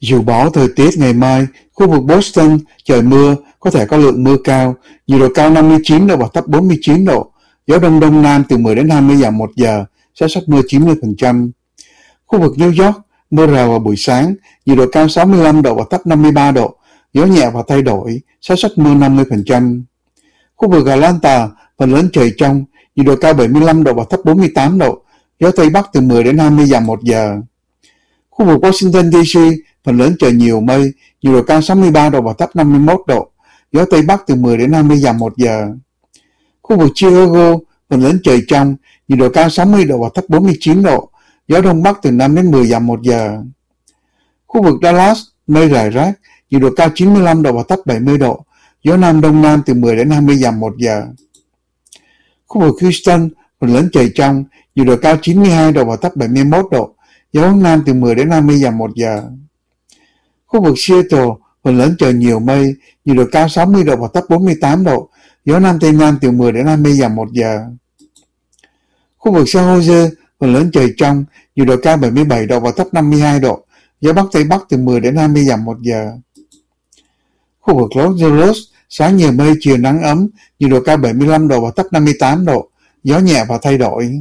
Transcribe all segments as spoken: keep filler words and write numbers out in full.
Dự báo thời tiết ngày mai, khu vực Boston trời mưa, có thể có lượng mưa cao, nhiệt độ cao năm mươi chín độ và thấp bốn mươi chín độ, gió đông đông nam từ mười đến hai mươi dặm một giờ, xác suất mưa chín mươi phần trăm. Khu vực New York, mưa rào vào buổi sáng, nhiệt độ cao sáu mươi lăm độ và thấp năm mươi ba độ, gió nhẹ và thay đổi, xác suất mưa năm mươi phần trăm. Khu vực Atlanta, phần lớn trời trong, nhiệt độ cao bảy mươi lăm độ và thấp bốn mươi tám độ, gió Tây Bắc từ mười đến hai mươi dặm một giờ. Khu vực Washington đê xê, phần lớn trời nhiều mây, nhiệt độ cao sáu mươi ba độ và thấp năm mươi mốt độ, gió Tây Bắc từ mười đến hai mươi dặm một giờ. Khu vực Chicago, phần lớn trời trong, nhiệt độ cao sáu mươi độ và thấp bốn mươi chín độ, gió Đông Bắc từ năm đến mười dặm một giờ. Khu vực Dallas, mây rải rác, nhiệt độ cao chín mươi lăm độ và thấp bảy mươi độ, gió Nam Đông Nam từ mười đến hai mươi dặm một giờ. Khu vực Houston, phần lớn trời trong, nhiệt độ cao chín mươi hai độ và thấp bảy mươi mốt độ, gió Nam từ mười đến hai mươi dặm một giờ. Khu vực Seattle, phần lớn trời nhiều mây, nhiệt độ cao sáu mươi độ và thấp bốn mươi tám độ, gió Nam Tây Nam từ mười đến hai mươi dặm một giờ. Khu vực San Jose, phần lớn trời trong, nhiệt độ cao bảy mươi bảy độ và thấp năm mươi hai độ, gió Bắc Tây Bắc từ mười đến hai mươi dặm một giờ. Khu vực Los Angeles, sáng nhiều mây, chiều nắng ấm, nhiệt độ cao bảy mươi lăm độ và thấp năm mươi tám độ, gió nhẹ và thay đổi.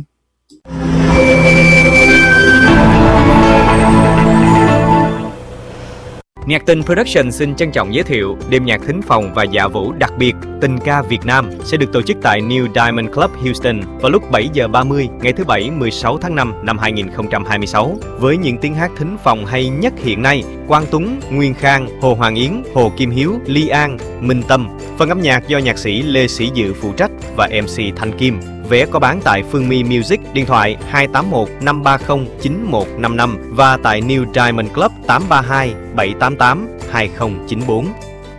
Nhạc Tình Production xin trân trọng giới thiệu đêm nhạc thính phòng và dạ vũ đặc biệt Tình ca Việt Nam sẽ được tổ chức tại New Diamond Club Houston vào lúc bảy giờ ba mươi ngày thứ Bảy mười sáu tháng năm năm hai nghìn không trăm hai mươi sáu với những tiếng hát thính phòng hay nhất hiện nay: Quang Tuấn, Nguyên Khang, Hồ Hoàng Yến, Hồ Kim Hiếu, Ly An, Minh Tâm. Phần âm nhạc do nhạc sĩ Lê Sĩ Dự phụ trách và em xê Thanh Kim. Vé có bán tại Phương My Music, điện thoại hai tám một năm ba không chín một năm năm và tại New Diamond Club tám ba hai bảy tám tám hai không chín bốn.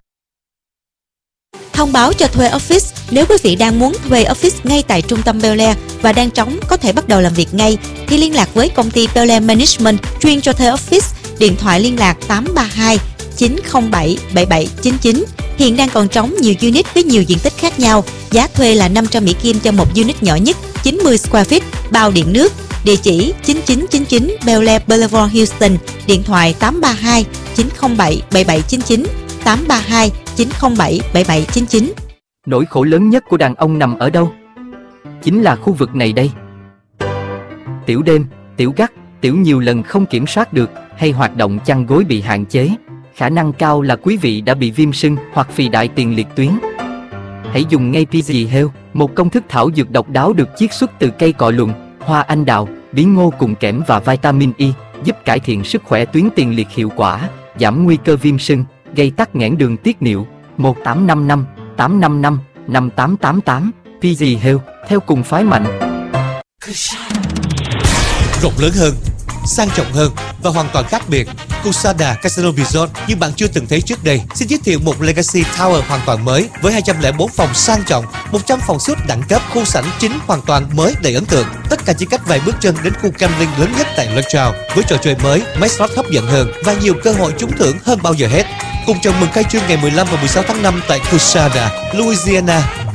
Thông báo cho thuê office. Nếu quý vị đang muốn thuê office ngay tại trung tâm Bel Air và đang trống có thể bắt đầu làm việc ngay, thì liên lạc với công ty Bel Air Management chuyên cho thuê office. Điện thoại liên lạc tám ba hai chín không bảy bảy bảy chín chín. Hiện đang còn trống nhiều unit với nhiều diện tích khác nhau. Giá thuê là năm trăm Mỹ Kim cho một unit nhỏ nhất, chín mươi square feet, bao điện nước. Địa chỉ chín chín chín chín Bel Air Boulevard, Houston. Điện thoại tám ba hai chín không bảy bảy bảy chín chín, tám ba hai chín không bảy bảy bảy chín chín. Nỗi khổ lớn nhất của đàn ông nằm ở đâu? Chính là khu vực này đây. Tiểu đêm, tiểu gắt, tiểu nhiều lần không kiểm soát được, hay hoạt động chăn gối bị hạn chế. Khả năng cao là quý vị đã bị viêm sưng hoặc phì đại tiền liệt tuyến. Hãy dùng ngay pê giê Health, một công thức thảo dược độc đáo được chiết xuất từ cây cọ luồng, hoa anh đào, bí ngô cùng kẽm và vitamin E, giúp cải thiện sức khỏe tuyến tiền liệt hiệu quả, giảm nguy cơ viêm sưng, gây tắc nghẽn đường tiết niệu. Một tám năm năm tám năm năm năm tám tám tám. pê giê Health, theo cùng phái mạnh. Rộng lớn hơn, sang trọng hơn và hoàn toàn khác biệt. Kusada Casino Resort như bạn chưa từng thấy trước đây xin giới thiệu một Legacy Tower hoàn toàn mới với hai trăm lẻ bốn phòng sang trọng, một trăm phòng suite đẳng cấp, khu sảnh chính hoàn toàn mới đầy ấn tượng. Tất cả chỉ cách vài bước chân đến khu camping lớn nhất tại Lake với trò chơi mới, máy slot hấp dẫn hơn và nhiều cơ hội trúng thưởng hơn bao giờ hết. Cùng chào mừng khai trương ngày mười lăm và mười sáu tháng năm tại Kusada, Louisiana,